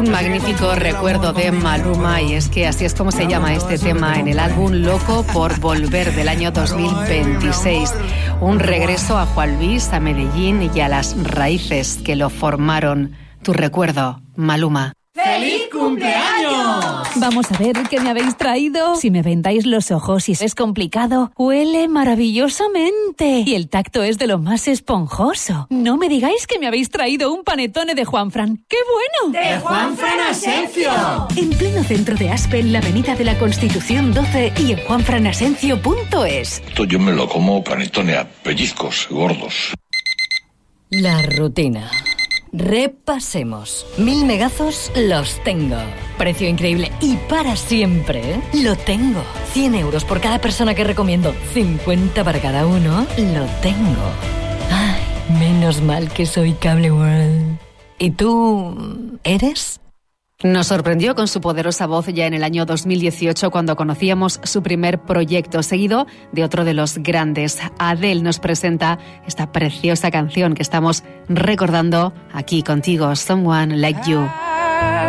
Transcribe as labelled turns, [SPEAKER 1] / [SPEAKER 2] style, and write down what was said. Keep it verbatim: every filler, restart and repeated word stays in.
[SPEAKER 1] Un magnífico recuerdo de Maluma, y es que así es como se llama este tema en el álbum Loco por Volver del año dos mil veintiséis. Un regreso a Juan Luis, a Medellín y a las raíces que lo formaron. Tu recuerdo, Maluma.
[SPEAKER 2] ¡Feliz cumpleaños!
[SPEAKER 3] Vamos a ver qué me habéis traído. Si me vendáis los ojos y es complicado, huele maravillosamente. Y el tacto es de lo más esponjoso. No me digáis que me habéis traído un panetone de Juanfran. ¡Qué bueno!
[SPEAKER 2] ¡De Juanfran Asencio!
[SPEAKER 3] En pleno centro de Aspe, en la avenida de la Constitución doce y en juanfran asencio punto es.
[SPEAKER 4] Esto yo me lo como panetone a pellizcos gordos.
[SPEAKER 5] La rutina. Repasemos. Mil megazos los tengo. Precio increíble y para siempre. Lo tengo. cien euros por cada persona que recomiendo. cincuenta para cada uno. Lo tengo. Ay, menos mal que soy Cable World. ¿Y tú eres?
[SPEAKER 1] Nos sorprendió con su poderosa voz ya en el año dos mil dieciocho cuando conocíamos su primer proyecto, seguido de otro de los grandes. Adele nos presenta esta preciosa canción que estamos recordando aquí contigo, Someone Like You.